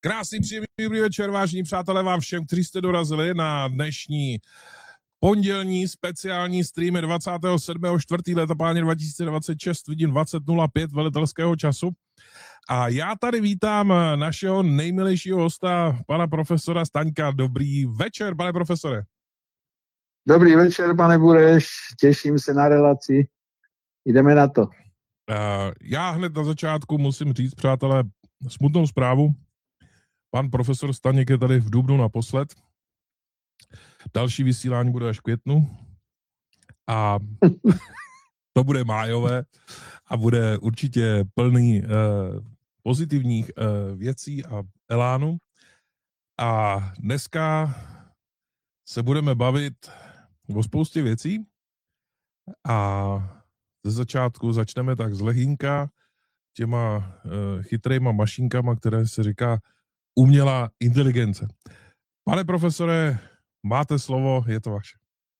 Krásný, příjemný dobrý večer, vážení přátelé, vám všem, kteří jste dorazili na dnešní pondělní speciální stream 27.4. leta páně 2026, vidím 20.05 velitelského času. A já tady vítám našeho nejmilejšího hosta, pana profesora Staňka. Dobrý večer, pane profesore. Dobrý večer, pane Bureš, těším se na relaci. Jdeme na to. Já hned na začátku musím říct, přátelé, smutnou zprávu. Pan profesor Staněk je tady v dubnu naposled. Další vysílání bude až v květnu. A to bude májové a bude určitě plný pozitivních věcí a elánu. A dneska se budeme bavit o spoustě věcí a ze začátku začneme tak z lehínka těma chytrýma mašinkama, které se říká umělá inteligence. Pane profesore, máte slovo, je to vaše.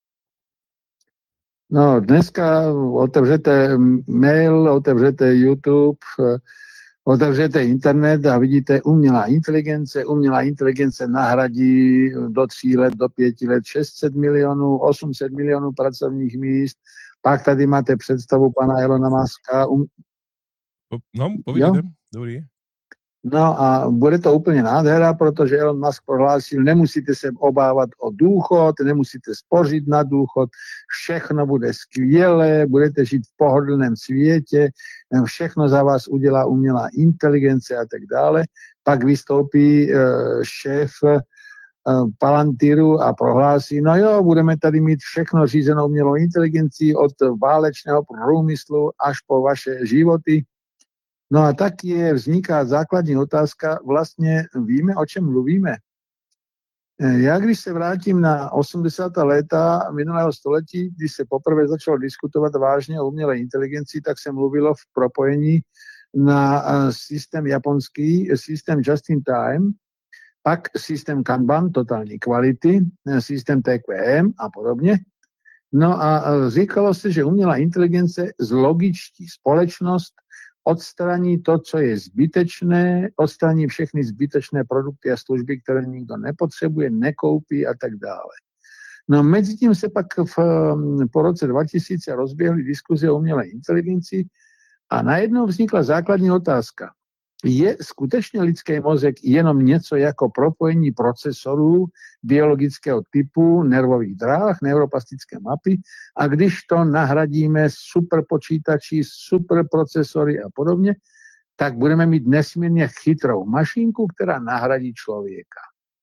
No, dneska otevřete mail, otevřete YouTube, otevřete internet a vidíte umělá inteligence. Umělá inteligence nahradí do 3 let, do 5 let 600 milionů, 800 milionů pracovních míst. Pak tady máte představu pana Elona Muska. No, povídejte, dobrý. No a bude to úplně nádhera, protože Elon Musk prohlásil, nemusíte se obávat o důchod, nemusíte spořit na důchod, všechno bude skvělé, budete žít v pohodlném světě, všechno za vás udělá umělá inteligence a tak dále. Pak vystoupí šéf Palantiru a prohlásí, no jo, budeme tady mít všechno řízeno umělou inteligencí od válečného průmyslu až po vaše životy. No a tak vzniká základní otázka, vlastně víme, o čem mluvíme. Já když se vrátím na 80. léta minulého století, když se poprvé začalo diskutovat vážně o umělé inteligenci, tak se mluvilo v propojení na systém japonský, systém just in time, pak systém Kanban, totální kvality, systém TQM a podobně. No a říkalo se, že umělá inteligence zlogičtí společnost, odstraní to, co je zbytečné, odstraní všechny zbytečné produkty a služby, které nikdo nepotřebuje, nekoupí a tak dále. No mezi tím se pak po roce 2000 rozběhly diskuze o umělé inteligenci a najednou vznikla základní otázka. Je skutečně lidský mozek jenom něco jako propojení procesorů biologického typu, nervových dráh, neuroplastické mapy a když to nahradíme superpočítači, superprocesory a podobně, tak budeme mít nesmírně chytrou mašinku, která nahradí člověka.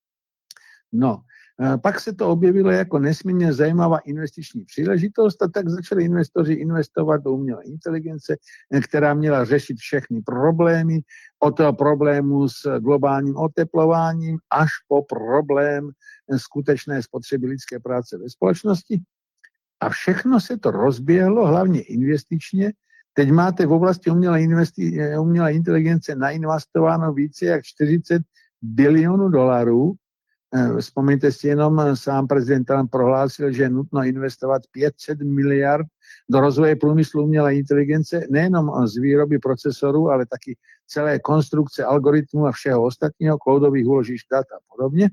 No, pak se to objevilo jako nesmírně zajímavá investiční příležitost a tak začali investoři investovat do umělé inteligence, která měla řešit všechny problémy, od problému s globálním oteplováním až po problém skutečné spotřeby lidské práce ve společnosti. A všechno se to rozběhlo, hlavně investičně. Teď máte v oblasti umělé inteligence nainvestováno více jak 40 bilionů dolarů. Vzpomeňte si jenom, sám prezident Trump prohlásil, že je nutno investovat 500 miliard do rozvoje průmyslu umělé inteligence, nejenom z výroby procesorů, ale taky celé konstrukce algoritmů a všeho ostatního, cloudových úložišť dat a podobně.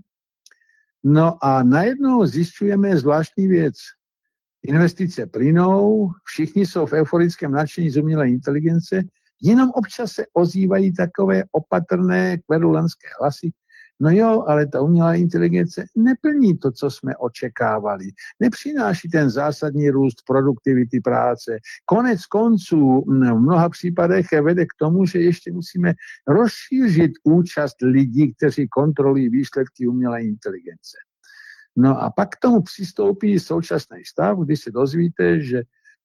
No a najednou zjišťujeme zvláštní věc. Investice plynou, všichni jsou v euforickém nadšení z umělé inteligence, jenom občas se ozývají takové opatrné kverulantské hlasy. No jo, ale ta umělá inteligence neplní to, co jsme očekávali. Nepřináší ten zásadní růst produktivity práce. Konec konců v mnoha případech vede k tomu, že ještě musíme rozšířit účast lidí, kteří kontrolují výsledky umělé inteligence. No a pak k tomu přistoupí současný stav, kdy se dozvíte, že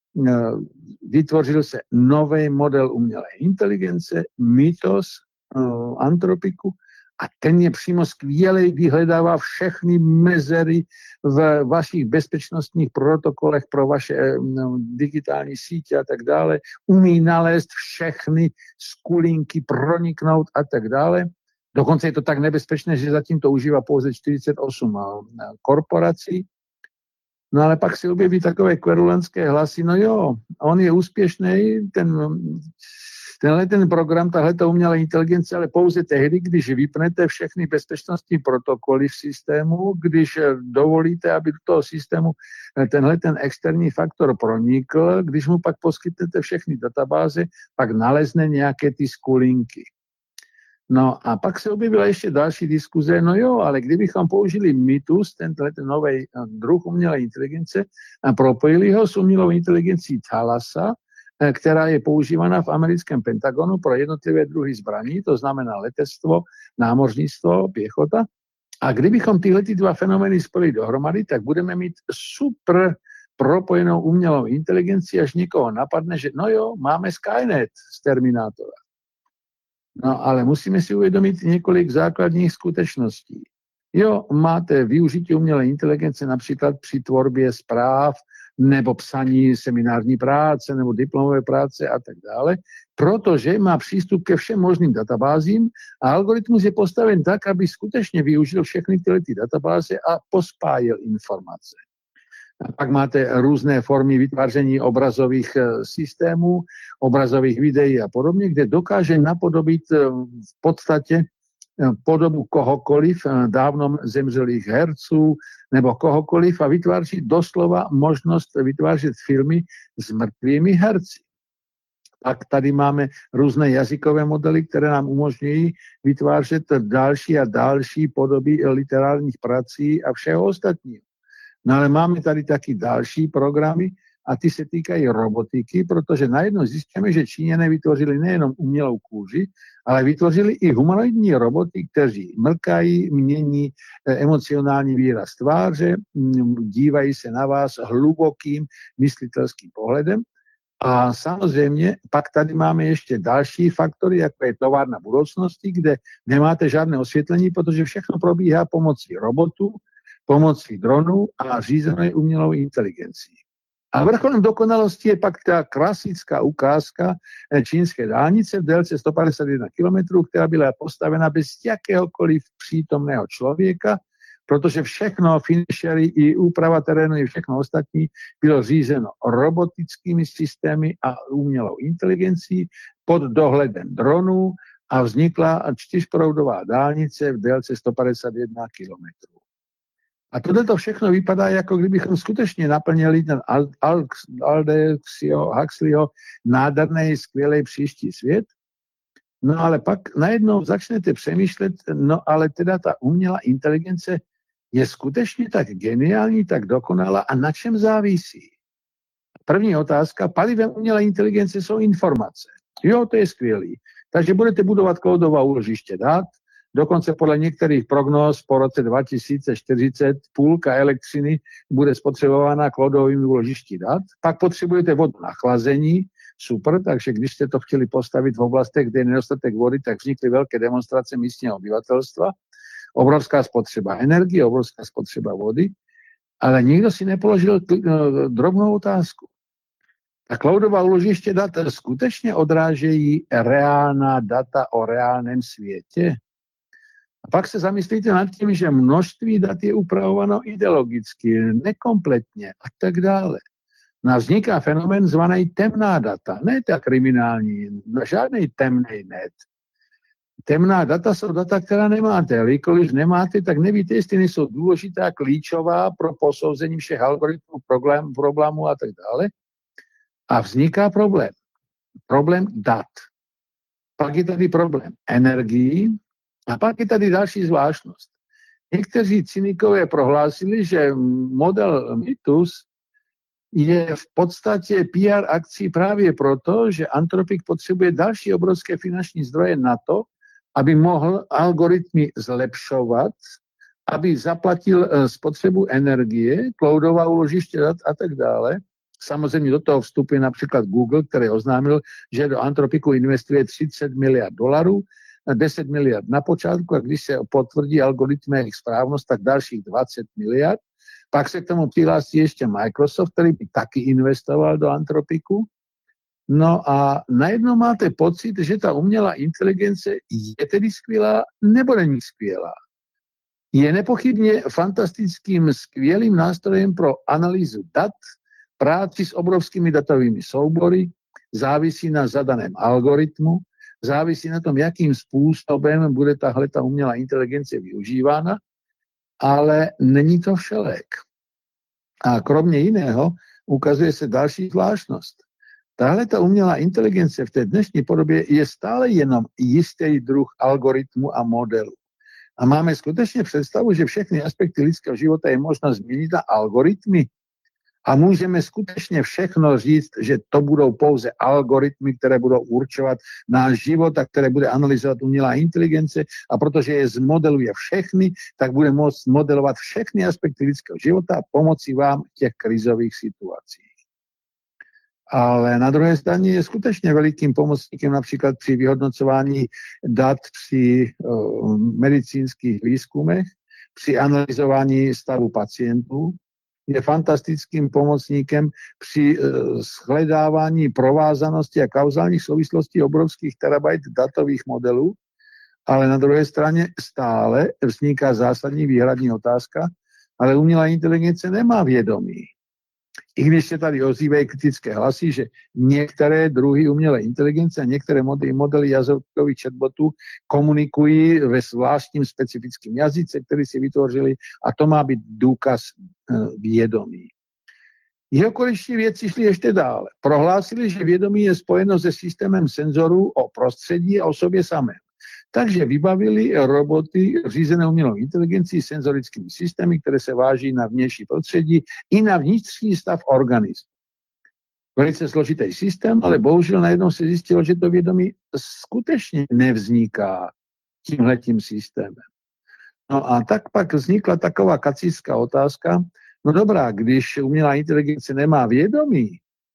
vytvořil se nový model umělé inteligence, Mythos, Anthropiku, a ten je přímo skvělý, vyhledává všechny mezery v vašich bezpečnostních protokolech pro vaše digitální sítě a tak dále, umí nalézt všechny skulinky, proniknout a tak dále. Dokonce je to tak nebezpečné, že zatím to užívá pouze 48 korporací. No ale pak se objeví takové kverulantské hlasy, no jo, on je úspěšný, ten program, tahleta umělá inteligence, ale pouze tehdy, když vypnete všechny bezpečnostní protokoly v systému, když dovolíte, aby do toho systému ten externí faktor pronikl, když mu pak poskytnete všechny databáze, pak nalezne nějaké ty skulinky. No a pak se objevila ještě další diskuze, no jo, ale kdybychom použili Mythos, ten nový druh umělé inteligence, a propojili ho s umělou inteligencí Thalassa, která je používaná v americkém Pentagonu pro jednotlivé druhy zbraní, to znamená letectvo, námořnictvo, pěchota. A kdybychom tyhle dva fenomény spojili dohromady, tak budeme mít super propojenou umělou inteligenci, až někoho napadne, že no jo, máme Skynet z Terminátora. No ale musíme si uvědomit několik základních skutečností. Jo, máte využití umělé inteligence například při tvorbě zpráv nebo psaní seminární práce nebo diplomové práce a tak dále, protože má přístup ke všem možným databázím a algoritmus je postaven tak, aby skutečně využil všechny tyhle databáze a pospájil informace. A pak máte různé formy vytváření obrazových systémů, obrazových videí a podobně, kde dokáže napodobit v podstatě podobu kohokoliv, dávno zemřelých herců nebo kohokoliv a vytváří doslova možnost vytvářet filmy s mrtvými herci. Pak tady máme různé jazykové modely, které nám umožňují vytvářet další a další podoby literárních prací a všeho ostatního. No ale máme tady taky další programy a ty se týkají robotiky, protože najednou zjistíme, že Číňané vytvořili nejenom umělou kůži, ale vytvořili i humanoidní roboty, kteří mlkají, mění emocionální výraz tváře, dívají se na vás hlubokým myslitelským pohledem. A samozřejmě pak tady máme ještě další faktory, jako je továrna budoucnosti, kde nemáte žádné osvětlení, protože všechno probíhá pomocí robotů, pomocí dronů a řízené umělou inteligencí. A vrcholem dokonalosti je pak ta klasická ukázka čínské dálnice v délce 151 km, která byla postavena bez jakéhokoliv přítomného člověka, protože všechno, finishery i úprava terénu i všechno ostatní bylo řízeno robotickými systémy a umělou inteligencí pod dohledem dronů a vznikla čtyřproudová dálnice v délce 151 km. A tohle všechno vypadá, jako kdybychom skutečně naplnili ten Aldexio Huxleyho nádherný, skvělý příští svět. No ale pak najednou začnete přemýšlet, no ale teda ta umělá inteligence je skutečně tak geniální, tak dokonalá a na čem závisí? První otázka, palivem umělé inteligence jsou informace. Jo, to je skvělý. Takže budete budovat cloudová úložiště dat, dokonce podle některých prognóz po roce 2040 půlka elektřiny bude spotřebována cloudovými úložišti dat. Pak potřebujete vodu na chlazení, super, takže když jste to chtěli postavit v oblastech, kde je nedostatek vody, tak vznikly velké demonstrace místního obyvatelstva. Obrovská spotřeba energie, obrovská spotřeba vody, ale nikdo si nepoložil drobnou otázku. Ta cloudová úložiště dat skutečně odrážejí reálná data o reálném světě? A pak se zamyslíte nad tím, že množství dat je upravováno ideologicky, nekompletně a tak dále. No vzniká fenomén zvaný temná data, ne ta kriminální, žádný temný net. Temná data jsou data, která nemáte, ale když nemáte, tak nevíte, jestli nejsou důležitá, klíčová pro posouzení všech algoritmů, problémů a tak dále. A vzniká problém. Problém dat. Pak je tady problém energií a pak je tady další zvláštnost. Někteří cynikové prohlásili, že model Mythos je v podstatě PR akcí právě proto, že Anthropic potřebuje další obrovské finanční zdroje na to, aby mohl algoritmy zlepšovat, aby zaplatil spotřebu energie, cloudová úložiště dat a tak dále. Samozřejmě do toho vstupuje například Google, který oznámil, že do Anthropicu investuje $30 miliard, 10 miliard na počátku a když se potvrdí algoritmy jejich správnost, tak dalších 20 miliard. Pak se k tomu přihlásí ještě Microsoft, který by taky investoval do Anthropicu. No a najednou máte pocit, že ta umělá inteligence je tedy skvělá nebo není skvělá. Je nepochybně fantastickým, skvělým nástrojem pro analýzu dat, práci s obrovskými datovými soubory, závisí na zadaném algoritmu, závisí na tom, jakým způsobem bude tahleta umělá inteligence využívána, ale není to všelék. A kromě jiného ukazuje se další zvláštnost. Tahleta umělá inteligence v té dnešní podobě je stále jenom jistý druh algoritmu a modelu. A máme skutečně představu, že všechny aspekty lidského života je možno změnit na algoritmy. A můžeme skutečně všechno říct, že to budou pouze algoritmy, které budou určovat náš život a které bude analyzovat umělá inteligence. A protože je zmodeluje všechny, tak bude moct modelovat všechny aspekty lidského života a pomoci vám v těch krizových situacích. Ale na druhé straně je skutečně velikým pomocníkem například při vyhodnocování dat při medicínských výzkumech, při analyzování stavu pacientů, je fantastickým pomocníkem při shledávání provázanosti a kauzálních souvislostí obrovských terabajt datových modelů, ale na druhé straně stále vzniká zásadní výhradní otázka, ale umělá inteligence nemá vědomí. I když se tady ozývají kritické hlasy, že některé druhy umělé inteligence a některé modely jazykových chatbotů komunikují ve zvláštním specifickém jazyce, který si vytvořili, a to má být důkaz vědomí. Jeho konečně vědci šli ještě dále. Prohlásili, že vědomí je spojeno se systémem senzorů o prostředí a o sobě samém. Takže vybavili roboty řízené umělou inteligencí senzorickými systémy, které se váží na vnější prostředí i na vnitřní stav organismu. Velice složitý systém, ale bohužel najednou se zjistilo, že to vědomí skutečně nevzniká tímhletím systémem. No a tak pak vznikla taková kacířská otázka, no dobrá, když umělá inteligence nemá vědomí,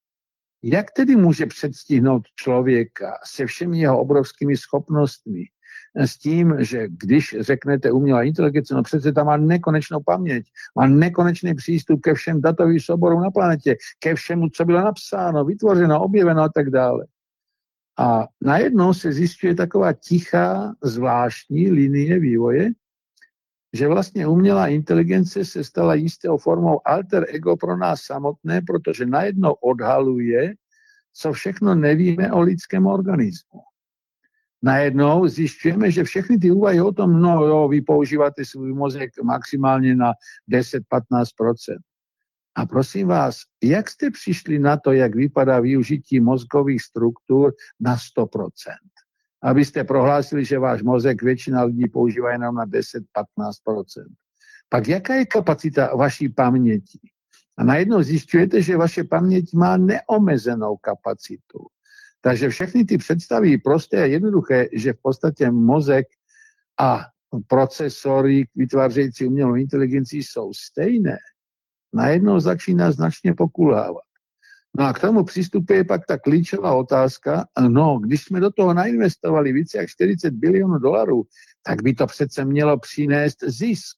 jak tedy může předstihnout člověka se všemi jeho obrovskými schopnostmi, s tím, že když řeknete umělá inteligence, no přece tam má nekonečnou paměť, má nekonečný přístup ke všem datovým souborům na planetě, ke všemu, co bylo napsáno, vytvořeno, objeveno a tak dále. A najednou se zjišťuje taková tichá, zvláštní linie vývoje, že vlastně umělá inteligence se stala jistou formou alter ego pro nás samotné, protože najednou odhaluje, co všechno nevíme o lidském organismu. Najednou zjišťujeme, že všechny ty úvahy o tom, no jo, vy používáte svůj mozek maximálně na 10-15%. A prosím vás, jak jste přišli na to, jak vypadá využití mozkových struktur na 100%? Abyste prohlásili, že váš mozek většina lidí používá jenom na 10-15%. Pak jaká je kapacita vaší paměti? A najednou zjišťujete, že vaše paměť má neomezenou kapacitu. Takže všechny ty představy prosté a jednoduché, že v podstatě mozek a procesory vytvářející umělou inteligenci jsou stejné, najednou začíná značně pokulhávat. No a k tomu přistupuje pak ta klíčová otázka, no, když jsme do toho nainvestovali více jak 40 bilionů dolarů, tak by to přece mělo přinést zisk.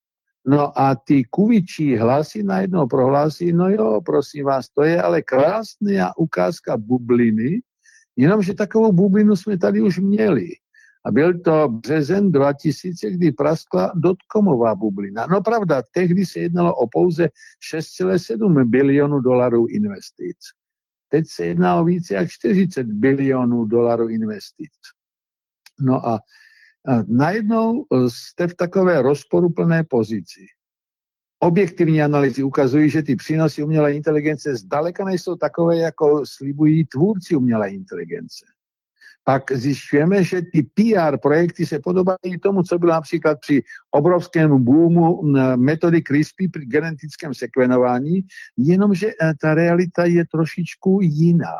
No a ty kuvičí hlasy najednou prohlásí, no jo, prosím vás, to je ale krásná ukázka bubliny, jenomže takovou bublinu jsme tady už měli. A byl to březen 2000, kdy praskla dotcomová bublina. No pravda, tehdy se jednalo o pouze 6,7 bilionů dolarů investic. Teď se jedná o více jak 40 bilionů dolarů investic. No a najednou jste v takové rozporuplné pozici. Objektivní analýzy ukazují, že ty přínosy umělé inteligence zdaleka nejsou takové, jako slibují tvůrci umělé inteligence. Pak zjišťujeme, že ty PR projekty se podobají tomu, co bylo například při obrovském boomu metody CRISPR při genetickém sekvenování, jenomže ta realita je trošičku jiná.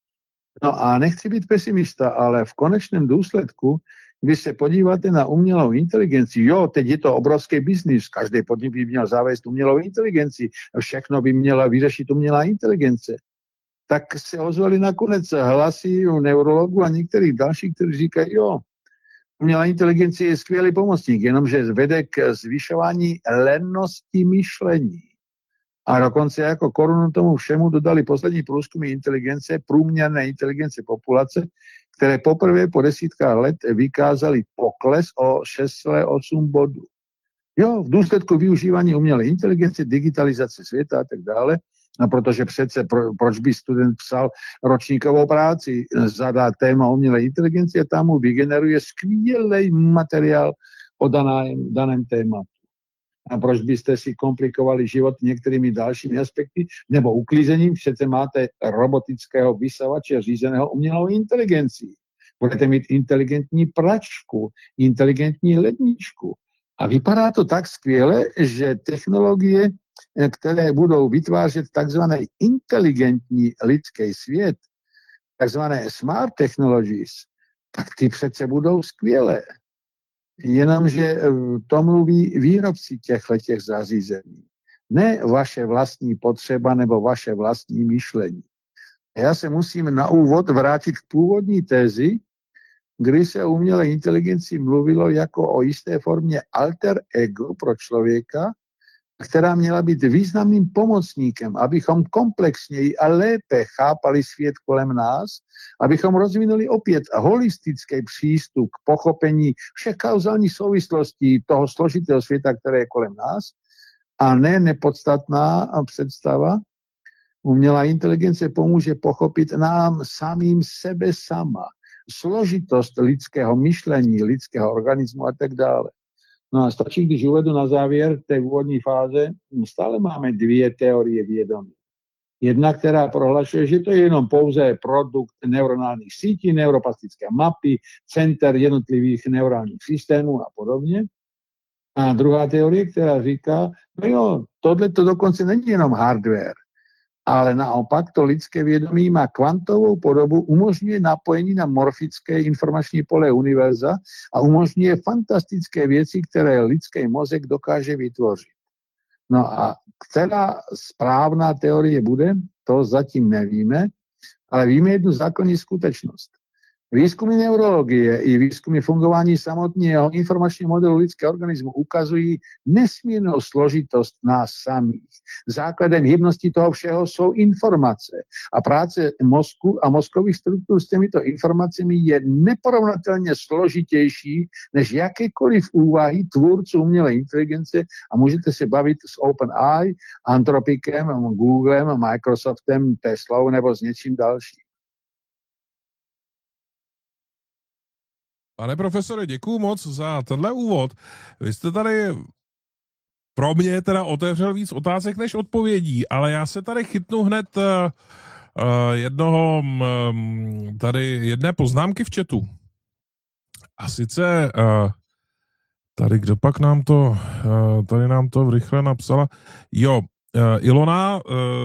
No a nechci být pesimista, ale v konečném důsledku, když se podíváte na umělou inteligenci, jo, teď je to obrovský biznis, každý podnik by měl zavést umělou inteligenci, všechno by měla vyřešit umělá inteligence. Tak se ozvali nakonec hlasy u neurologů a některých dalších, kteří říkají, jo, umělá inteligence je skvělý pomocník, jenomže vede k zvyšování lennosti myšlení. A dokonce jako korunu tomu všemu dodali poslední průzkumy inteligence, průměrné inteligence populace, které poprvé po desítkách let vykázali pokles o 6,8 bodů. Jo, v důsledku využívání umělé inteligence, digitalizace světa a tak dále, No, protože přece proč by student psal ročníkovou práci, zadá téma umělé inteligencie, tam mu vygeneruje skvělý materiál o daném tématu. A proč byste si komplikovali život některými dalšími aspekty nebo uklízením? Přece máte robotického vysavače řízeného umělou inteligencí. Budete mít inteligentní pračku, inteligentní ledničku. A vypadá to tak skvěle, že technologie, které budou vytvářet takzvaný inteligentní lidský svět, takzvané smart technologies, tak ty přece budou skvělé. Jenomže to mluví výrobci těchto zařízení. Ne vaše vlastní potřeba nebo vaše vlastní myšlení. Já se musím na úvod vrátit k původní tézi, kdy se o umělé inteligenci mluvilo jako o jisté formě alter ego pro člověka, která měla být významným pomocníkem, abychom komplexněji a lépe chápali svět kolem nás, abychom rozvinuli opět holistický přístup k pochopení všech kauzálních souvislostí toho složitého světa, které je kolem nás, a ne nepodstatná představa. Umělá inteligence pomůže pochopit nám samým sebe sama, složitost lidského myšlení, lidského organismu a tak dále. No a stačí, když uvedu na závěr té úvodní fáze, stále máme dvě teorie vědomí. Jedna, která prohlašuje, že to je jenom pouze produkt neuronálních sítí, neuroplastické mapy, center jednotlivých neurálních systémů a podobně. A druhá teorie, která říká, no jo, tohle to dokonce není jenom hardware, ale naopak to lidské vědomí má kvantovou podobu, umožňuje napojení na morfické informační pole univerza a umožňuje fantastické věci, které lidský mozek dokáže vytvořit. No a která správná teorie bude, to zatím nevíme, ale víme jednu základní skutečnost. Výzkumy neurologie i výzkumy fungování samotného informačního modelu lidského organismu ukazují nesmírnou složitost nás samých. Základem hybnosti toho všeho jsou informace. A práce mozku a mozkových struktur s těmito informacemi je neporovnatelně složitější než jakékoliv úvahy tvůrců umělé inteligence a můžete se bavit s OpenAI, Anthropicem, Googlem, Microsoftem, Teslou nebo s něčím dalším. Pane profesore, děkuju moc za tenhle úvod. Vy jste tady pro mě teda otevřel víc otázek než odpovědí, ale já se tady chytnu hned jedné poznámky v chatu. A sice tady, kdo pak nám to rychle napsala. Jo, Ilona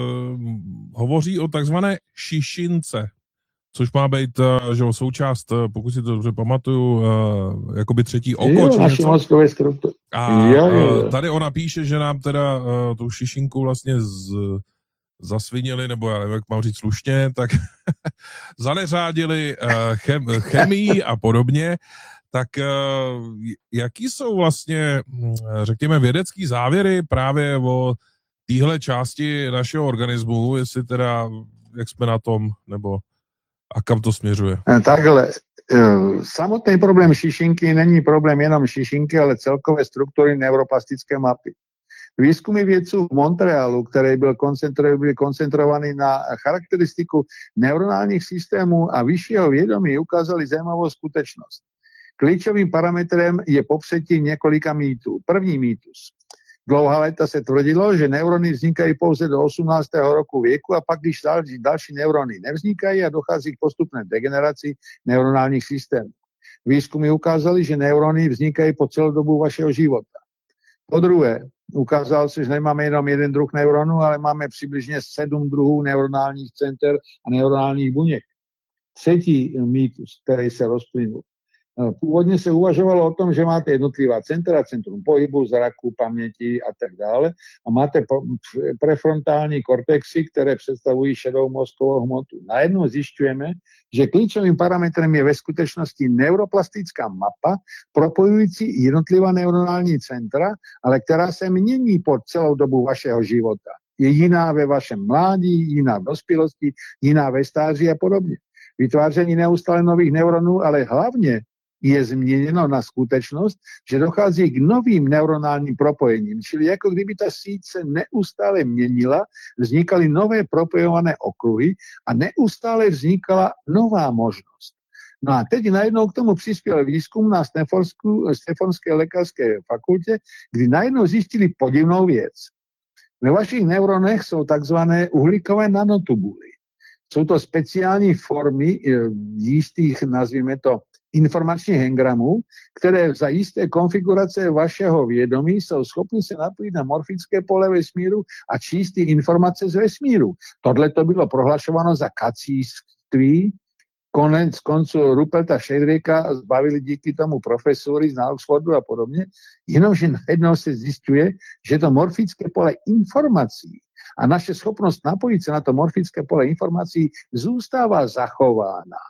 hovoří o takzvané šišince, což má být součást, pokud si to dobře pamatuju, jakoby třetí oko. Naší mozkové struktury. A tady ona píše, že nám teda tu šišinku vlastně zasvinili, nebo já nevím, jak mám říct slušně, tak zaneřádili chemii a podobně. Tak jaký jsou vlastně, řekněme, vědecký závěry právě o téhle části našeho organismu, jestli teda, jak jsme na tom, nebo a kam to směřuje? Takhle. Samotný problém šišinky není problém jenom šišinky, ale celkové struktury neuroplastické mapy. Výzkumy vědců v Montrealu, které byly koncentrovány na charakteristiku neuronálních systémů a vyššího vědomí, ukázaly zajímavou skutečnost. Klíčovým parametrem je popřetí několika mýtů. První mýtus. Dlouhá léta se tvrdilo, že neurony vznikají pouze do 18. roku věku a pak, když další neurony nevznikají a dochází k postupné degeneraci neuronálních systémů. Výzkumy ukázaly, že neurony vznikají po celou dobu vašeho života. Po druhé, ukázalo se, že nemáme jenom jeden druh neuronů, ale máme přibližně 7 druhů neuronálních center a neuronálních buněk. Třetí mýtus, který se rozplynul. Původně se uvažovalo o tom, že máte jednotlivá centra, centrum pohybu, zraku, paměti a tak dále a máte prefrontální kortexy, které představují šedou mozkovou hmotu. Najednou zjišťujeme, že klíčovým parametrem je ve skutečnosti neuroplastická mapa propojující jednotlivá neuronální centra, ale která se mění po celou dobu vašeho života. Je jiná ve vašem mládí, jiná v dospělosti, jiná ve stáří a podobně. Vytváření neustále nových neuronů, ale hlavně je změněno na skutečnost, že dochází k novým neuronálním propojením. Čili jako kdyby ta síť se neustále měnila, vznikaly nové propojované okruhy a neustále vznikala nová možnost. No a teď najednou k tomu přispěl výzkum na Stanfordské lékařské fakultě, kdy najednou zjistili podivnou věc. Ve vašich neuronech jsou takzvané uhlíkové nanotubuly. Jsou to speciální formy jistých, nazvíme to, informačních engramů, které za jisté konfigurace vašeho vědomí jsou schopny se napojit na morfické pole vesmíru a číst ty informace z vesmíru. Tohle to bylo prohlašováno za kacíství. Konec konců Ruperta Shadraka zbavili díky tomu profesory z Oxfordu a podobně, jenomže najednou se zjišťuje, že to morfické pole informací a naše schopnost napojit se na to morfické pole informací zůstává zachována.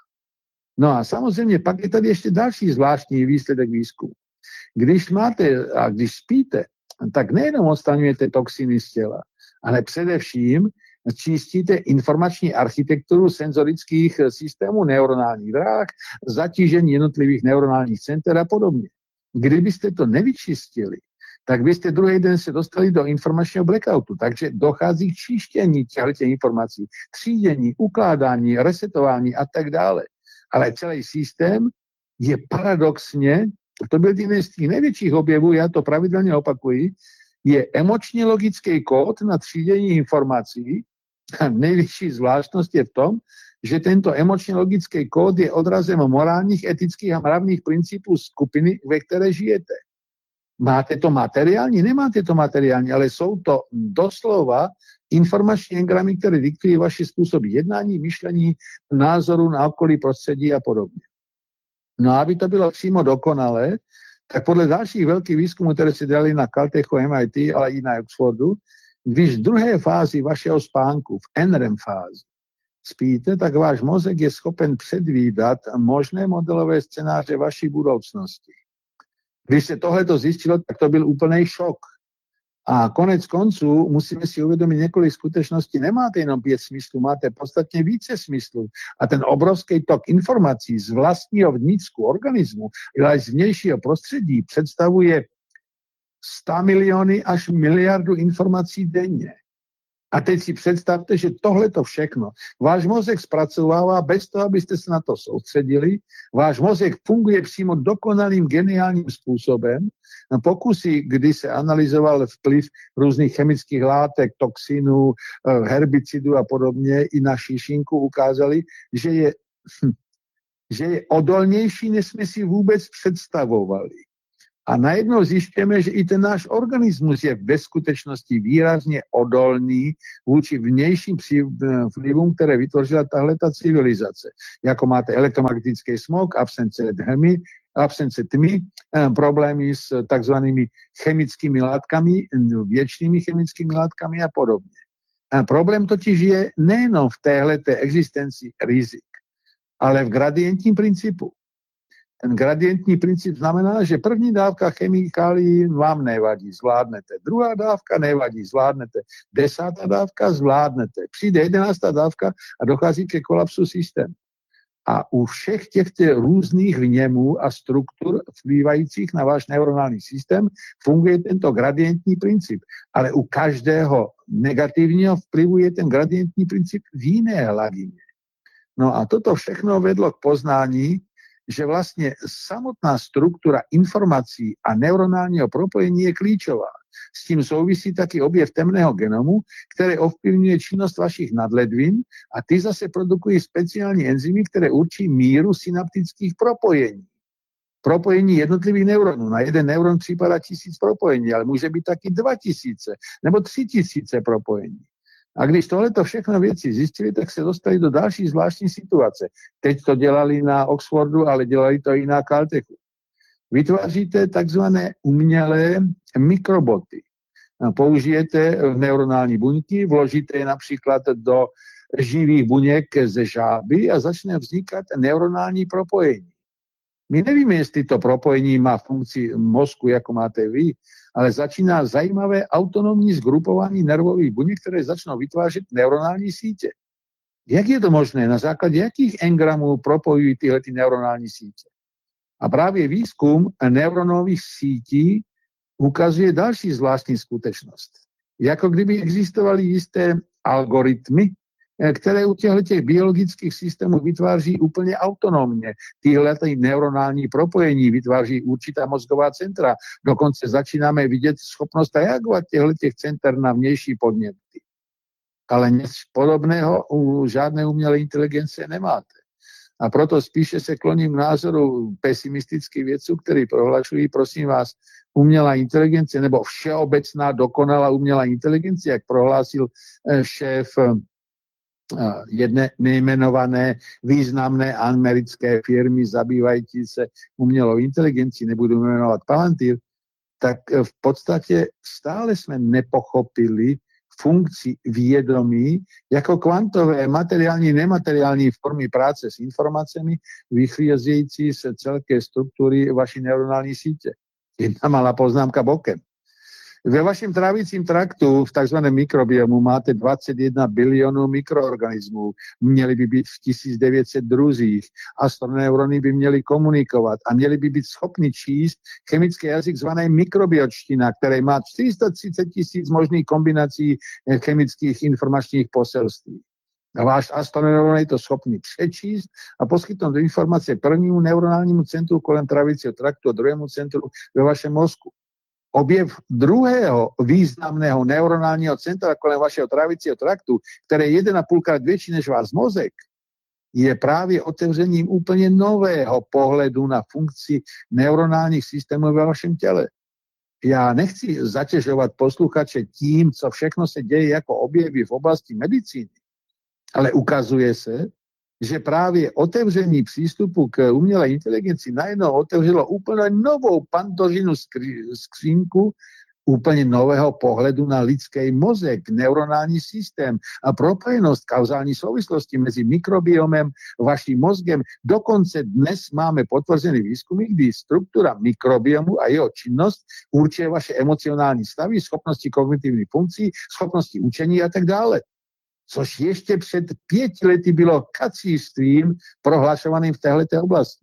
No a samozřejmě pak je tady ještě další zvláštní výsledek výzkumu. Když máte a když spíte, tak nejenom odstraňujete toxiny z těla, ale především čistíte informační architekturu senzorických systémů neuronálních dráh, zatížení jednotlivých neuronálních center a podobně. Kdybyste to nevyčistili, tak byste druhý den se dostali do informačního blackoutu. Takže dochází k čištění těchto informací, třídění, ukládání, resetování a tak dále. Ale celý systém je paradoxně, to byl jeden z těch největších objevů, já to pravidelně opakuji, je emočně logický kód na třídění informací. A nejvyšší zvláštnost je v tom, že tento emočně logický kód je odrazem morálních, etických a mravných principů skupiny, ve které žijete. Máte to materiální? Nemáte to materiální, ale jsou to doslova informační engramy, které diktují vaši způsob jednání, myšlení, názoru na okolí, prostředí a podobně. No a aby to bylo přímo dokonalé, tak podle dalších velkých výzkumů, které se dělali na Caltechu, MIT, ale i na Oxfordu, když v druhé fázi vašeho spánku, v NREM fázi, spíte, tak váš mozek je schopen předvídat možné modelové scénáře vaší budoucnosti. Když se tohleto zjistilo, tak to byl úplný šok. A konec konců musíme si uvědomit několik skutečností. Nemáte jenom 5 smyslů, máte podstatně více smyslů. A ten obrovský tok informací z vlastního vnitřku organismu, ale z vnějšího prostředí představuje 100 miliony až miliardu informací denně. A teď si představte, že tohleto všechno váš mozek zpracovává bez toho, abyste se na to soustředili. Váš mozek funguje přímo dokonalým, geniálním způsobem. Pokusy, kdy se analyzoval vplyv různých chemických látek, toxinů, herbicidů a podobně i na šišinku, ukázali, že je odolnější, než jsme si vůbec představovali. A najednou zjišťujeme, že i ten náš organismus je ve skutečnosti výrazně odolný vůči vnějším vlivům, které vytvořila tahleta civilizace. Jako máte elektromagnetický smog, absence tmy, problémy s takzvanými chemickými látkami, věčnými chemickými látkami a podobně. A problém totiž je nejenom v téhleté existenci rizik, ale v gradientním principu. Ten gradientní princip znamená, že první dávka chemikálií vám nevadí, zvládnete. Druhá dávka nevadí, zvládnete. 10. dávka zvládnete. Přijde 11. dávka a dochází ke kolapsu systému. A u všech těchto různých vněmů a struktur vplývajících na váš neuronální systém funguje tento gradientní princip. Ale u každého negativního vplyvu je ten gradientní princip v jiné hladině. No a toto všechno vedlo k poznání, že vlastně samotná struktura informací a neuronálního propojení je klíčová. S tím souvisí taky objev temného genomu, který ovplyvňuje činnost vašich nadledvin a ty zase produkují speciální enzymy, které určí míru synaptických propojení. Propojení jednotlivých neuronů. Na jeden neuron připadá 1000 propojení, ale může být taky 2000 nebo 3000 propojení. A když tohleto všechno věci zjistili, tak se dostali do další zvláštní situace. Teď to dělali na Oxfordu, ale dělali to i na Caltechu. Vytváříte takzvané umělé mikroboty. Použijete neuronální buňky, vložíte je například do živých buněk ze žáby a začne vznikat neuronální propojení. My nevíme, jestli to propojení má funkci mozku, jako máte vy, ale začíná zajímavé autonomní zgrupování nervových buněk, které začnou vytvářet neuronální sítě. Jak je to možné? Na základě jakých engramů propojují tyhle neuronální sítě? A právě výzkum neuronových sítí ukazuje další zvláštní skutečnost. Jako kdyby existovaly jisté algoritmy, které u těchto biologických systémů vytváří úplně autonomně. Tyhle neuronální propojení vytváří určitá mozgová centra. Dokonce začínáme vidět schopnost reagovat těchto center na vnější podněty. Ale nic podobného u žádné umělé inteligence nemáte. A proto spíše se kloním k názoru pesimistických vědců, kteří prohlašují, prosím vás, umělá inteligence nebo všeobecná dokonalá umělá inteligence, jak prohlásil šéf jedné nejmenované významné americké firmy zabývající se umělou inteligencí, nebudu jmenovat Palantir, tak v podstatě stále jsme nepochopili funkci vědomí jako kvantové, materiální, nemateriální formy práce s informacemi vycházející z celké struktury vaší neuronální sítě. Jedna malá poznámka bokem. Ve vašem trávicím traktu v tzv. Mikrobiomu máte 21 bilionů mikroorganismů. Měly by být v 1900 druzích. Astroneurony by měly komunikovat a měly by být schopni číst chemický jazyk zvaný mikrobiočtina, který má 430 000 možných kombinací chemických informačních poselství. A váš astroneuron je to schopný přečíst a poskytnout informace prvnímu neuronálnímu centru kolem trávicího traktu a druhému centru ve vašem mozku. Objev druhého významného neuronálního centra kolem vašeho trávicího traktu, které je 1,5krát větší než váš mozek, je právě otevřením úplně nového pohledu na funkci neuronálních systémů ve vašem těle. Já nechci zatěžovat posluchače tím, co všechno se děje jako objevy v oblasti medicíny, ale ukazuje se, že právě otevření přístupu k umělé inteligenci najednou otevřelo úplně novou Pandořinu skřínku úplně nového pohledu na lidský mozek, neuronální systém a propojenost kauzální souvislosti mezi mikrobiomem, vaším mozgem. Dokonce dnes máme potvrzený výzkumy, kdy struktura mikrobiomu a jeho činnost určuje vaše emocionální stavy, schopnosti kognitivních funkcí, schopnosti učení a tak dále. Což ještě před 5 lety bylo kacířstvím prohlašovaným v této oblasti.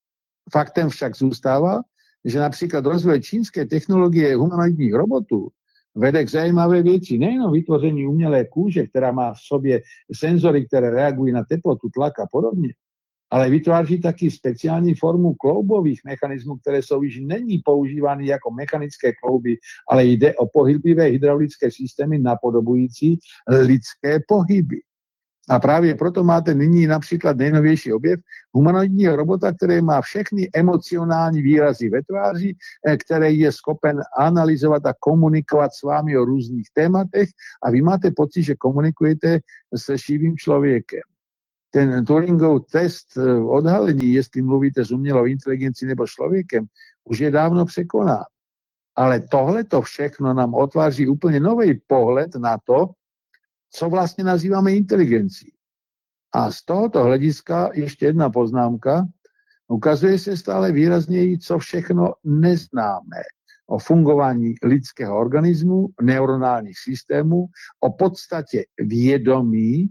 Faktem však zůstává, že například rozvoj čínské technologie humanoidních robotů vede k zajímavé věci. Nejenom vytvoření umělé kůže, která má v sobě senzory, které reagují na teplotu, tlak a podobně, ale vytváří taky speciální formu kloubových mechanismů, které jsou již není používány jako mechanické klouby, ale jde o pohyblivé hydraulické systémy napodobující lidské pohyby. A právě proto máte nyní například nejnovější objev humanoidního robota, který má všechny emocionální výrazy ve tváři, který je schopen analyzovat a komunikovat s vámi o různých tématech a vy máte pocit, že komunikujete se živým člověkem. Ten Turingov test odhalení, jestli mluvíte s umělou inteligencí nebo člověkem, už je dávno překonán. Ale tohle to všechno nám otváří úplně nový pohled na to, co vlastně nazýváme inteligencí. A z tohoto hlediska ještě jedna poznámka. Ukazuje se stále výrazněji, co všechno neznáme o fungování lidského organismu, neuronálních systémů, o podstatě vědomí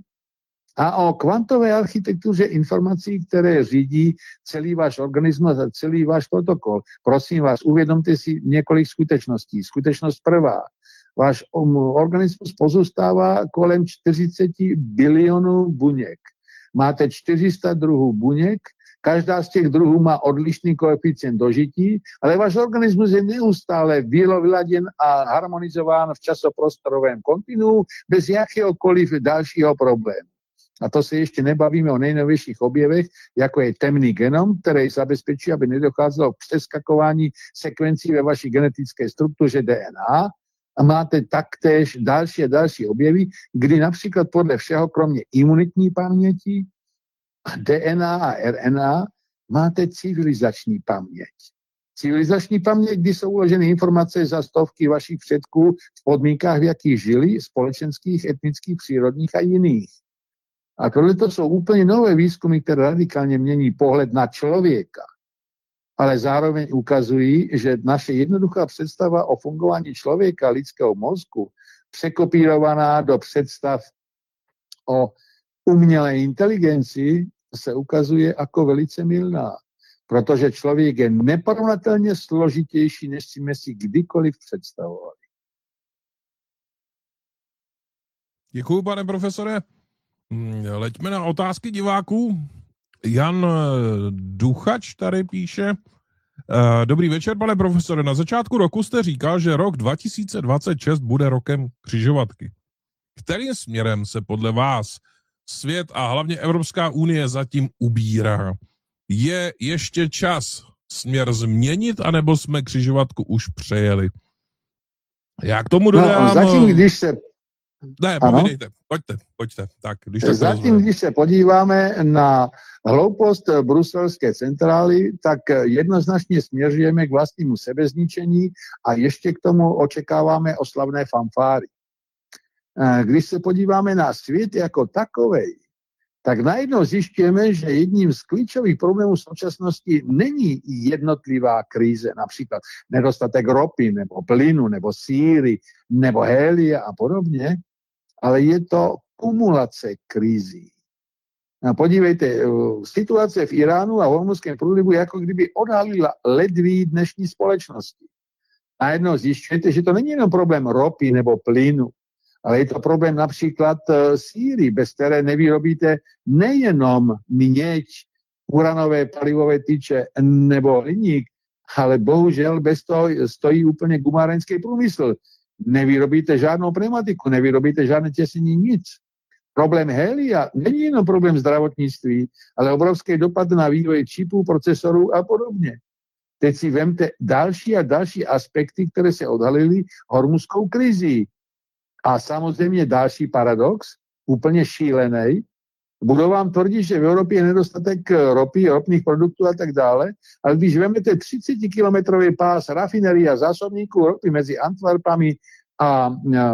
a o kvantové architektuře informací, které řídí celý váš organismus a celý váš protokol. Prosím vás, uvědomte si několik skutečností. Skutečnost prvá. Váš organismus pozůstává kolem 40 bilionů buněk. Máte 400 druhů buněk, každá z těch druhů má odlišný koeficient dožití, ale váš organismus je neustále vyladěn a harmonizován v časoprostorovém kontinuu bez jakéhokoliv dalšího problému. A to se ještě nebavíme o nejnovějších objevech, jako je temný genom, který zabezpečí, aby nedocházelo k přeskakování sekvencí ve vaší genetické struktuře DNA. A máte taktéž další a další objevy, kdy například podle všeho, kromě imunitní paměti, DNA a RNA, máte civilizační paměť. Civilizační paměť, kdy jsou uloženy informace za stovky vašich předků v podmínkách, v jakých žili, společenských, etnických, přírodních a jiných. A tohle to jsou úplně nové výzkumy, které radikálně mění pohled na člověka. Ale zároveň ukazují, že naše jednoduchá představa o fungování člověka, lidského mozku, překopírovaná do představ o umělé inteligenci, se ukazuje jako velice mylná. protože člověk je neporovnatelně složitější, než jsme si kdykoliv představovali. Děkuji, pane profesore. Leďme na otázky diváků. Jan Duchač tady píše. Dobrý večer, pane profesore. Na začátku roku jste říkal, že rok 2026 bude rokem křižovatky. Kterým směrem se podle vás svět a hlavně Evropská unie zatím ubírá? Je ještě čas směr změnit, anebo jsme křižovatku už přejeli? Já k tomu dodám... No, zatím, když se... Ne, povídejte, pojďte. Tak, když se podíváme na hloupost bruselské centrály, tak jednoznačně směřujeme k vlastnímu sebezničení a ještě k tomu očekáváme oslavné fanfáry. Když se podíváme na svět jako takovej, tak najednou zjišťujeme, že jedním z klíčových problémů současnosti není jednotlivá krize, například nedostatek ropy, nebo plynu, nebo síry, nebo helia a podobně, ale je to kumulace krizí. Podívejte, situace v Iránu a v Hormuzském průlivu jako kdyby odhalila ledví dnešní společnosti. Najednou zjišťujete, že to není jenom problém ropy nebo plynu, ale je to problém například síry, bez které nevyrobíte nejenom měď, uranové palivové tyče nebo hliník, ale bohužel bez toho stojí úplně gumárenský průmysl. Nevyrobíte žádnou pneumatiku, nevyrobíte žádné těsnění, nic. Problém helia není jenom problém zdravotnictví, ale obrovský dopad na vývoj čipů, procesorů a podobně. Teď si vemte další a další aspekty, které se odhalily hormuzskou krizí. A samozřejmě další paradox, úplně šílený. Budou vám tvrdit, že v Evropě je nedostatek ropy, ropných produktů a tak dále, ale když vezmete 30-kilometrový pás rafinerii a zásobníků ropy mezi Antwerpami a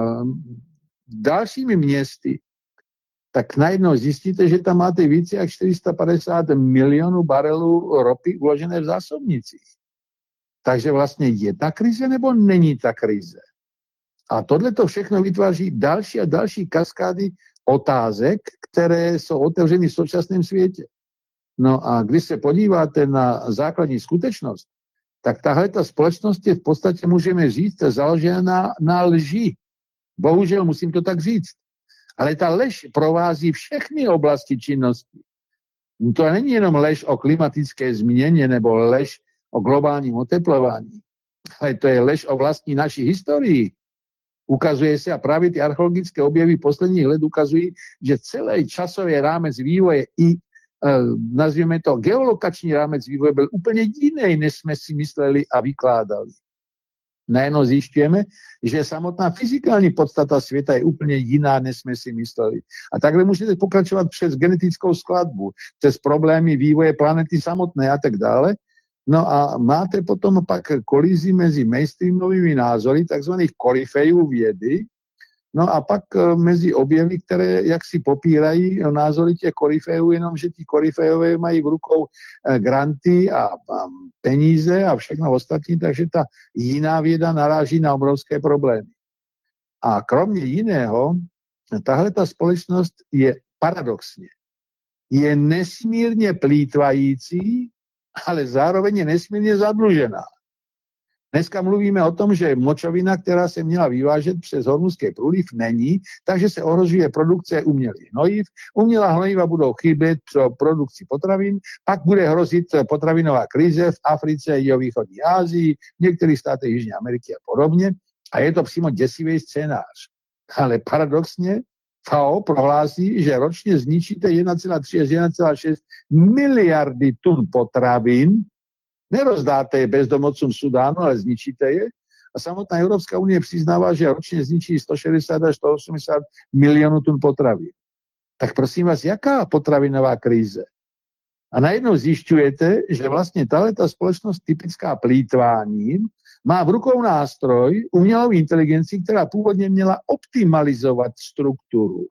dalšími městy, tak najednou zjistíte, že tam máte více jak 450 milionů barelů ropy uložené v zásobnicích. Takže vlastně je ta krize nebo není ta krize? A tohle to všechno vytváří další a další kaskády otázek, které jsou otevřeny v současném světě. No a když se podíváte na základní skutečnost, tak tahle ta společnost je v podstatě, můžeme říct, založena na lži. Bohužel musím to tak říct. Ale ta lež provází všechny oblasti činnosti. To není jenom lež o klimatické změně nebo lež o globálním oteplování, ale to je lež o vlastní naší historii. Ukazuje se, a právě ty archeologické objevy posledních let ukazují, že celý časový rámec vývoje i, nazvěme to, geolokační rámec vývoje byl úplně jiný, než jsme si mysleli a vykládali. Najednou zjišťujeme, že samotná fyzikální podstata světa je úplně jiná, než jsme si mysleli. A takhle můžete pokračovat přes genetickou skladbu, přes problémy vývoje planety samotné a tak dále. No a máte potom pak kolizi mezi mainstreamovými názory, takzvaných koryfejů vědy, no a pak mezi objevy, které jaksi popírají názory těch koryfejů, jenomže ti koryfejové mají v rukou granty a peníze a všechno ostatní, takže ta jiná věda naráží na obrovské problémy. A kromě jiného, tahle ta společnost je paradoxně, je nesmírně plýtvající, ale zároveň je nesmírně zadlužená. Dneska mluvíme o tom, že močovina, která se měla vyvážet přes Hormuzský průliv, není, takže se ohrožuje produkce umělých hnojiv. Umělá hnojiva budou chybět pro produkci potravin, pak bude hrozit potravinová krize v Africe, jihovýchodní Asii, v některých státech Jižní Ameriky a podobně. A je to přímo děsivý scénář. Ale paradoxně FAO prohlásí, že ročně zničíte 1,3 až 1,6 miliardy tun potravin, nerozdáte je bezdomovcům Sudánu, ale zničíte je. A samotná Evropská unie přiznává, že ročně zničí 160 až 180 milionů tun potravin. Tak prosím vás, jaká potravinová krize? A najednou zjišťujete, že vlastně tato společnost typická plýtváním má v rukou nástroj, umělou inteligenci, která původně měla optimalizovat strukturu.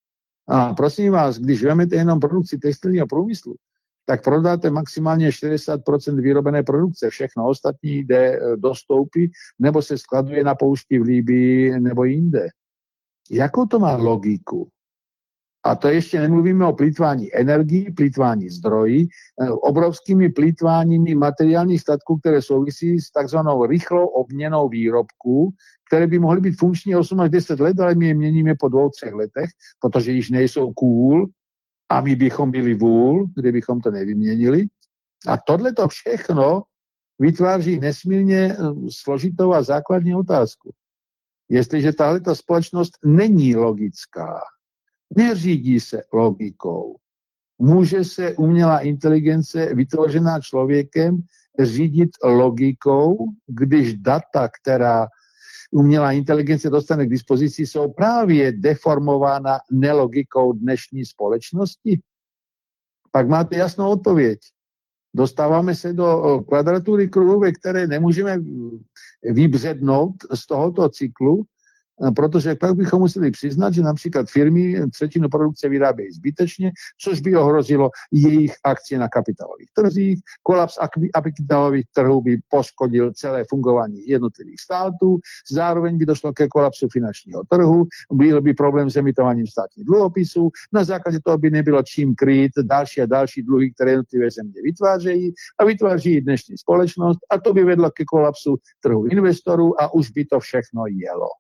A prosím vás, když vezmete jenom produkci textilního průmyslu, tak prodáte maximálně 40% vyrobené produkce. Všechno ostatní jde do stoupy nebo se skladuje na poušti v Libyi nebo jinde. Jakou to má logiku? A to ještě nemluvíme o plýtvání energií, plýtvání zdrojí, obrovskými plýtváními materiálních statků, které souvisí s takzvanou rychlou obměnou výrobků, které by mohly být funkční 8 až 10 let, ale my je měníme po 2-3 letech, protože již nejsou cool a my bychom byli vůl, kdybychom to nevyměnili. A tohle to všechno vytváří nesmírně složitou a základní otázku. Jestliže tahleta společnost není logická, neřídí se logikou, může se umělá inteligence vytvořená člověkem řídit logikou, když data, která umělá inteligence dostane k dispozici, jsou právě deformována nelogikou dnešní společnosti? Pak máte jasnou odpověď. Dostáváme se do kvadratury kruhu, ve které nemůžeme vybřednout z tohoto cyklu, protože pak bychom museli přiznat, že například firmy třetinu produkce vyrábějí zbytečně, což by ohrozilo jejich akcie na kapitálových trzích. Kolaps kapitálových trhů by poškodil celé fungování jednotlivých států, zároveň by došlo ke kolapsu finančního trhu, byl by problém s emitováním státních dluhopisů, na základě toho by nebylo čím krýt další a další dluhy, které jednotlivé země vytvářejí a vytváří dnešní společnost, a to by vedlo ke kolapsu trhu investorů a už by to všechno jelo.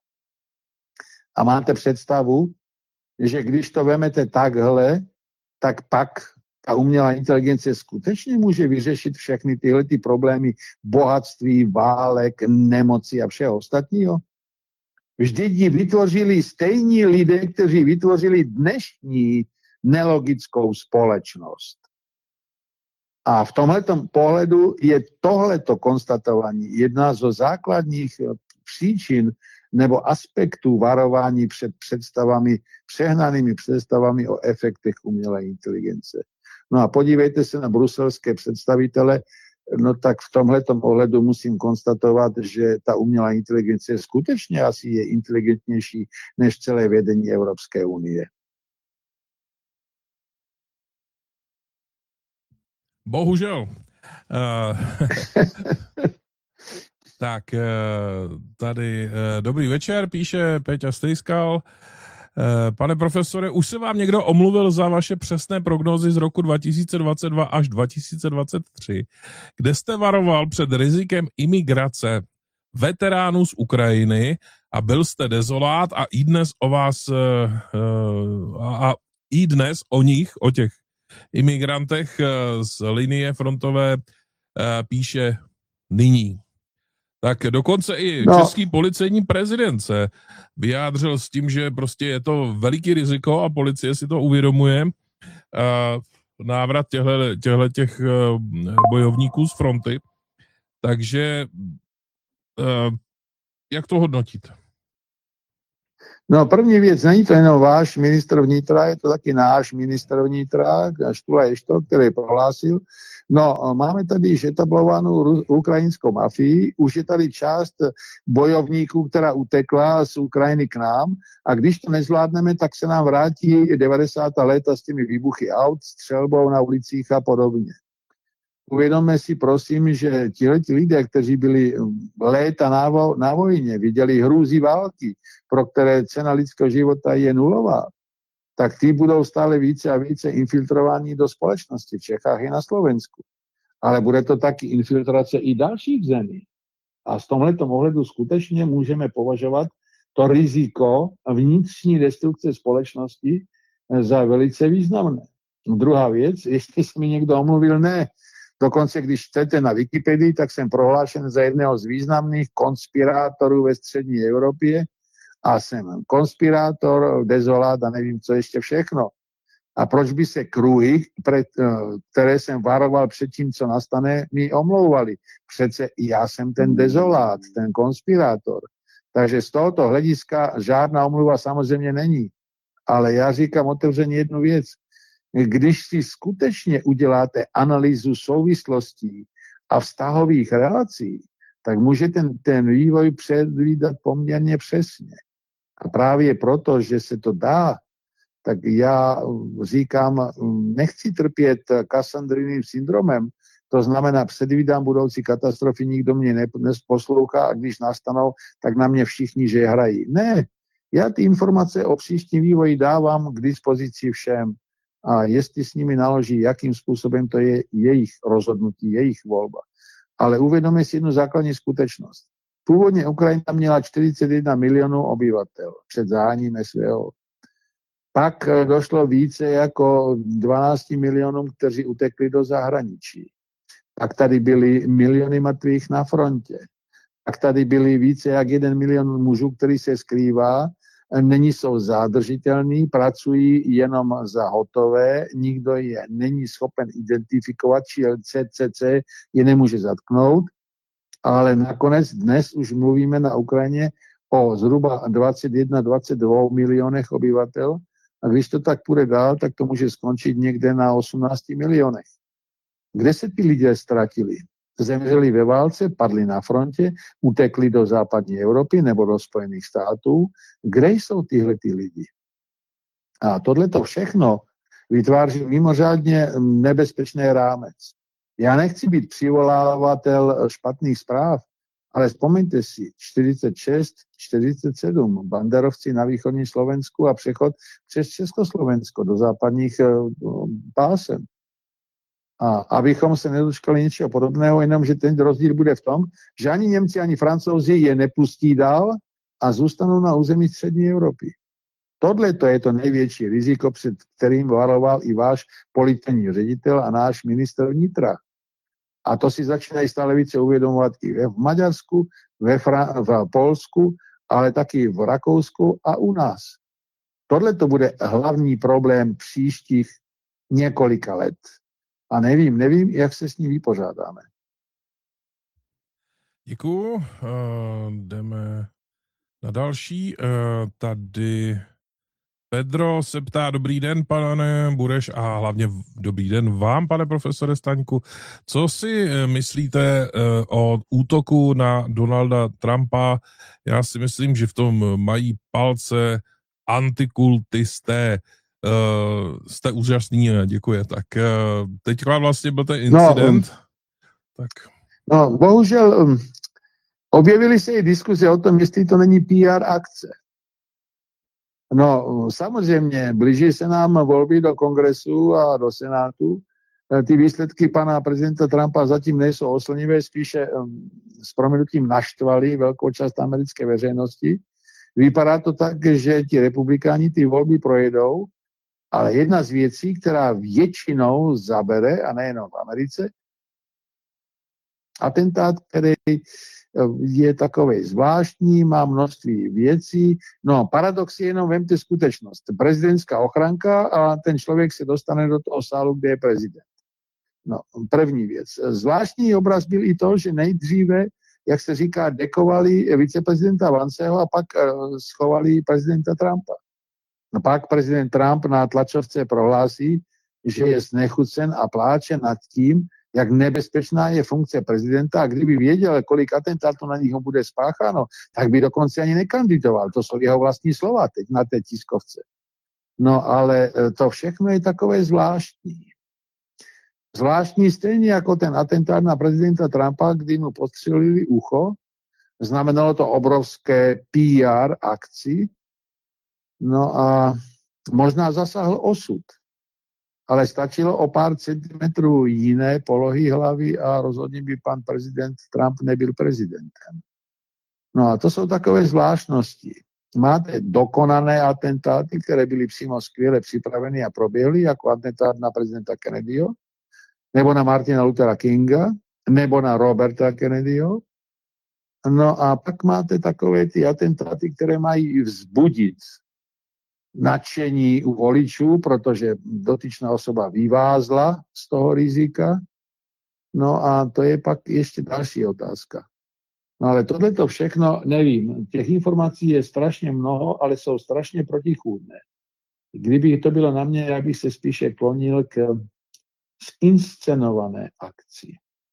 A máte představu, že když to vemete takhle, tak pak ta umělá inteligence skutečně může vyřešit všechny tyhle ty problémy bohatství, válek, nemocí a všeho ostatního? Vždyť ji vytvořili stejní lidé, kteří vytvořili dnešní nelogickou společnost. A v tomhletom pohledu je tohleto konstatování jedna zo základních příčin nebo aspektů varování před představami, přehnanými představami o efektech umělé inteligence. No a podívejte se na bruselské představitele, no tak v tomhletom ohledu musím konstatovat, že ta umělá inteligence skutečně asi je inteligentnější než celé vedení Evropské unie. Bohužel. Tak, tady dobrý večer, píše Péťa Stejskal. Pane profesore, už se vám někdo omluvil za vaše přesné prognózy z roku 2022 až 2023, kde jste varoval před rizikem imigrace veteránů z Ukrajiny a byl jste dezolát a i dnes o vás i dnes o nich, o těch imigrantech z linie frontové píše nyní. Tak dokonce i český policejní prezident se vyjádřil s tím, že prostě je to veliký riziko a policie si to uvědomuje. Návrat těch bojovníků z fronty. Takže jak to hodnotíte? No první věc, není to jenom váš ministr vnitra, je to taky náš ministr vnitra, Štula Eštok, který prohlásil, no máme tady již etablovanou ukrajinskou mafii, už je tady část bojovníků, která utekla z Ukrajiny k nám a když to nezvládneme, tak se nám vrátí 90. léta s těmi výbuchy aut, střelbou na ulicích a podobně. Uvědomme si prosím, že tihleti lidé, kteří byli léta na vojně, viděli hrůzy války, pro které cena lidského života je nulová, tak ty budou stále více a více infiltrováni do společnosti v Čechách i na Slovensku. Ale bude to taky infiltrace i dalších zemí. A z tomhletom ohledu skutečně můžeme považovat to riziko vnitřní destrukce společnosti za velice významné. Druhá věc, jestli se mi někdo omluvil, ne. Dokonce, když chcete na Wikipedii, tak jsem prohlášen za jedného z významných konspirátorů ve střední Evropě a jsem konspirátor, dezolát a nevím, co ještě všechno. A proč by se kruhy, které jsem varoval před tím, co nastane, mi omlouvali? Přece já jsem ten dezolát, ten konspirátor. Takže z tohoto hlediska žádná omluva samozřejmě není. Ale já říkám otevřeně jednu věc. Když si skutečně uděláte analýzu souvislostí a vztahových relací, tak můžete ten vývoj předvídat poměrně přesně. A právě proto, že se to dá, tak já říkám, nechci trpět Kassandriným syndromem, to znamená, předvídám budoucí katastrofy, nikdo mě neposlouchá a když nastanou, tak na mě všichni že hrají. Ne, Já ty informace o příštím vývoji dávám k dispozici všem. A jestli s nimi naloží, jakým způsobem, to je jejich rozhodnutí, jejich volba. Ale uvědomme si jednu základní skutečnost. Původně Ukrajina měla 41 milionů obyvatel před zahájením SVO. Pak došlo více jako 12 milionům, kteří utekli do zahraničí. Pak tady byly miliony mrtvých na frontě. Pak tady byly více jak 1 milion mužů, který se skrývá, jsou zádržitelní, pracují jenom za hotové, nikdo je není schopen identifikovat, či CCC je nemůže zatknout, ale nakonec dnes už mluvíme na Ukrajině o zhruba 21-22 milionech obyvatel a když to tak půjde dál, tak to může skončit někde na 18 milionech. Kde se ty lidé ztratili? Zemřeli ve válce, padli na frontě, utekli do západní Evropy nebo do Spojených států. Kde jsou tyhle ty lidi? A tohleto všechno vytváří mimořádně nebezpečný rámec. Já nechci být přivolávatel špatných zpráv, ale vzpomeňte si, 46, 47, banderovci na východní Slovensku a přechod přes Československo do západních pásem. A abychom se nedočkali něčeho podobného, jenom že ten rozdíl bude v tom, že ani Němci, ani Francouzi je nepustí dál a zůstanou na území střední Evropy. Tohle to je to největší riziko, před kterým varoval i váš policejní ředitel a náš ministr vnitra. A to si začínají stále více uvědomovat i v Maďarsku, v Polsku, ale taky v Rakousku a u nás. Tohle to bude hlavní problém příštích několika let. A nevím, jak se s ní vypořádáme. Děkuju. Jdeme na další. Tady Pedro se ptá, dobrý den, pane Bureš, a hlavně dobrý den vám, pane profesore Staňku. Co si myslíte o útoku na Donalda Trumpa? Já si myslím, že v tom mají palce antikultisté. Jste úžasný, děkuji. Tak teďka vlastně byl ten incident. No, bohužel objevily se i diskuze o tom, jestli to není PR akce. No, samozřejmě, blíží se nám volby do kongresu a do senátu. Ty výsledky pana prezidenta Trumpa zatím nejsou oslnivé, spíše s prominutím naštvali velkou část americké veřejnosti. Vypadá to tak, že ti republikáni ty volby projedou, ale jedna z věcí, která většinou zabere, a nejenom v Americe, atentát, který je takový zvláštní, má množství věcí. No, paradox je jenom, vemte skutečnost. Prezidentská ochranka a ten člověk se dostane do toho sálu, kde je prezident. No, první věc. Zvláštní obraz byl i to, že nejdříve, jak se říká, dekovali viceprezidenta Vanceho a pak schovali prezidenta Trumpa. No, pak prezident Trump na tlačovce prohlásí, že je znechucen a pláče nad tím, jak nebezpečná je funkce prezidenta a kdyby věděl, kolik atentátů na nich bude spácháno, tak by dokonce ani nekandidoval. To jsou jeho vlastní slova teď na té tiskovce. No ale to všechno je takové zvláštní. Zvláštní stejně jako ten atentát na prezidenta Trumpa, kdy mu podstřelili ucho. Znamenalo to obrovské PR akci. No a možná zasáhl osud. Ale stačilo o pár centimetrů jiné polohy hlavy a rozhodně by pan prezident Trump nebyl prezidentem. No a to jsou takové zvláštnosti. Máte dokonané atentáty, které byly přímo skvěle připraveny a proběhly, jako atentát na prezidenta Kennedyho, nebo na Martina Luthera Kinga, nebo na Roberta Kennedyho. No a pak máte takové ty atentáty, které mají vzbudit nadšení u voličů, protože dotyčná osoba vyvázla z toho rizika. No a to je pak ještě další otázka. No ale tohleto všechno, nevím, těch informací je strašně mnoho, ale jsou strašně protichůdné. Kdyby to bylo na mě, já bych se spíše klonil k zinscenované akci.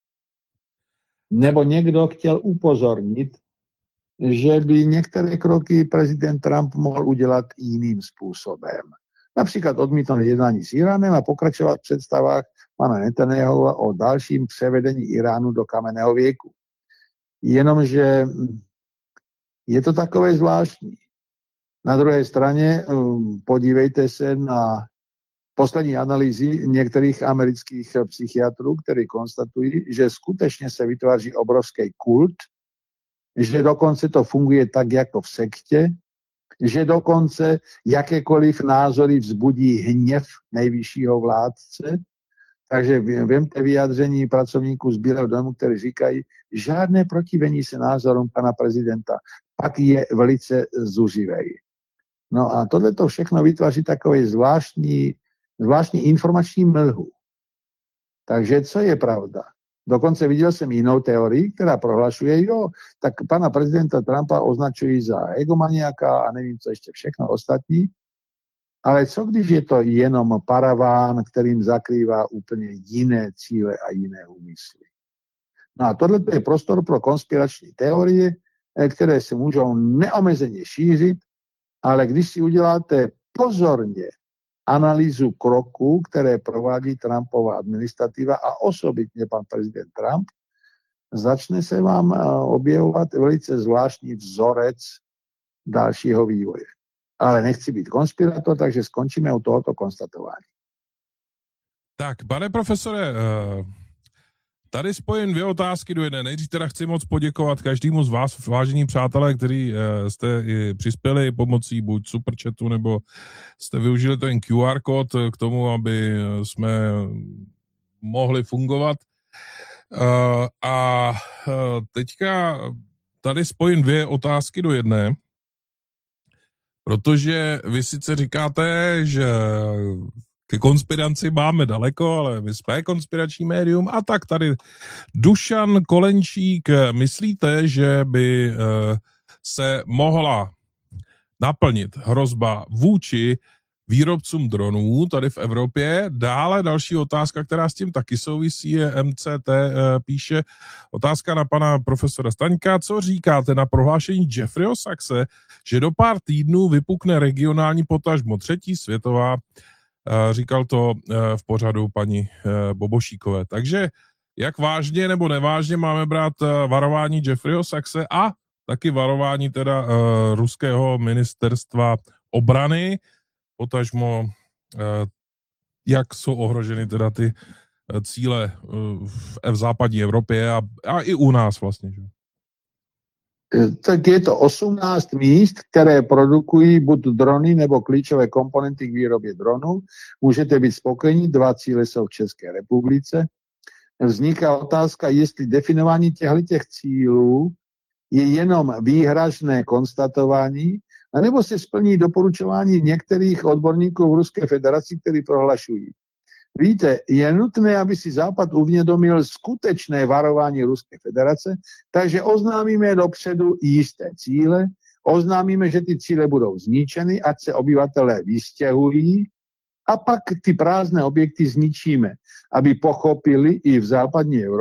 Nebo někdo chtěl upozornit, že by některé kroky prezident Trump mohl udělat jiným způsobem. Například odmítnout jednání s Iránem a pokračovat v představách pana Netanyahua o dalším převedení Iránu do kamenného věku. Jenomže je to takové zvláštní. Na druhé straně podívejte se na poslední analýzy některých amerických psychiatrů, kteří konstatují, že skutečně se vytváří obrovský kult, že dokonce to funguje tak, jako v sektě, že dokonce jakékoliv názory vzbudí hněv nejvyššího vládce. Takže vemte vyjádření pracovníků z Bílého domu, kteří říkají, žádné protivení se názorům pana prezidenta, pak je velice zuřivý. No a tohleto všechno vytváří takový zvláštní informační mlhu. Takže co je pravda? Dokonce viděl jsem jinou teorii, která prohlašuje, jo, tak pana prezidenta Trumpa označují za egomaniaka a nevím, co ještě všechno ostatní. Ale co když je to jenom paraván, kterým zakrývá úplně jiné cíle a jiné úmysly? No a tohle je prostor pro konspirační teorie, které se můžou neomezeně šířit, ale když si uděláte pozorně analýzu kroků, které provádí Trumpova administrativa a osobitně pan prezident Trump, začne se vám objevovat velice zvláštní vzorec dalšího vývoje. Ale nechci být konspirátor, takže skončíme u tohoto konstatování. Tak, pane profesore, tady spojím dvě otázky do jedné. Nejdřív teda chci moc poděkovat každému z vás, vážení přátelé, kteří jste přispěli pomocí buď superchatu, nebo jste využili ten QR kód k tomu, aby jsme mohli fungovat. A teďka tady spojím dvě otázky do jedné, protože vy sice říkáte, že ke konspiraci máme daleko, ale my jsme konspirační médium. A tak tady Dušan Kolenčík, myslíte, že by se mohla naplnit hrozba vůči výrobcům dronů tady v Evropě? Dále další otázka, která s tím taky souvisí, je MCT, píše otázka na pana profesora Staňka. Co říkáte na prohlášení Jeffreyho Sachse, že do pár týdnů vypukne regionální potažmo třetí světová? Říkal to v pořadu paní Bobošíkové. Takže jak vážně nebo nevážně máme brát varování Jeffreyho Sachse a taky varování teda ruského ministerstva obrany, potažmo jak jsou ohroženy teda ty cíle v západní Evropě a i u nás vlastně. Že? Tak je to 18 míst, které produkují buď drony nebo klíčové komponenty k výrobě dronů. Můžete být spokojení, 2 cíle jsou v České republice. Vzniká otázka, jestli definování těchto cílů je jenom výhražné konstatování, anebo se splní doporučování některých odborníků v Ruské federaci, kteří prohlašují. Víte, je nutné, aby si Západ uvědomil skutečné varování Ruské federace, takže oznámíme dopředu jisté cíle, oznámíme, že ty cíle budou zničeny, ať se obyvatelé vystěhují a pak ty prázdné objekty zničíme, aby pochopili i v západní Evropě,